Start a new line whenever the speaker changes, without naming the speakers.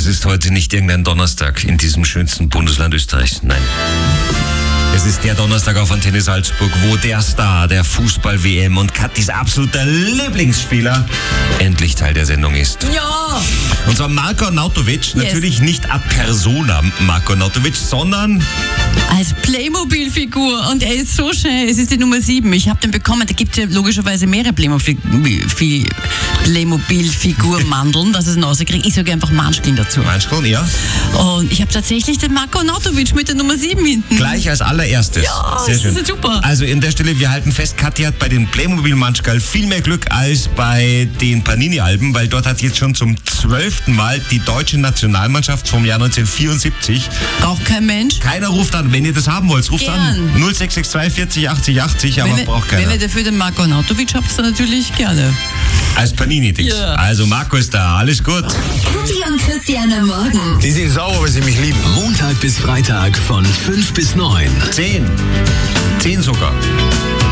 ist heute nicht irgendein Donnerstag in diesem schönsten Bundesland Österreichs. Nein. Es ist der Donnerstag auf Antenne Salzburg, wo der Star der Fußball-WM und Katis absoluter Lieblingsspieler endlich Teil der Sendung ist.
Ja!
Und zwar Marko Nautovic, natürlich nicht ad persona Marko Nautovic, sondern
als Playmobil-Figur. Und er ist so schön. Es ist die Nummer 7. Ich habe den bekommen. Da gibt es ja logischerweise mehrere Playmobil-Figur-Mandeln, dass es ihn rauskriegt. Ich sage einfach Manschkeln dazu.
Manschkeln, ja.
Und ich habe tatsächlich den Marko Nautovic mit der Nummer 7 hinten.
Gleich als allererstes.
Ja,
sehr schön.
Das ist super.
Also in der Stelle, wir halten fest, Kathi hat bei den Playmobil-Manschgal viel mehr Glück als bei den Panini-Alben, weil dort hat jetzt schon zum 12. Mal die deutsche Nationalmannschaft vom Jahr 1974.
Braucht kein Mensch.
Keiner ruft an, wenn ihr das haben wollt, ruft
Gern.
an. 0662 40 80 80, aber braucht keiner.
Wenn ihr dafür den Marko Nautovic habt, dann natürlich gerne.
Als Panini-Dings.
Ja.
Also Marco ist da, alles gut.
Kathi und Christian am Morgen.
Die sind sauer, weil sie mich lieben.
Montag bis Freitag von 5 bis 9.
10 sogar.